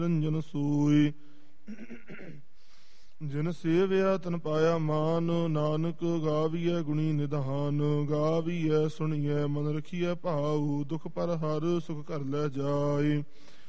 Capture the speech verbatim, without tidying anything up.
ਰੰਜਨ ਸੂਈ। ਜਿਨ ਸੇਵਿਆ ਤਨ ਪਾਇਆ ਮਾਨ, ਨਾਨਕ ਗਾਵੀਐ ਗੁਣੀ ਨਿਧਾਨ। ਗਾਵੀਐ ਸੁਣੀਐ ਮਨ ਰਖੀਐ ਭਾਉ, ਦੁਖ ਪਰ ਹਰ ਸੁਖ ਕਰ ਲੈ ਜਾਏ।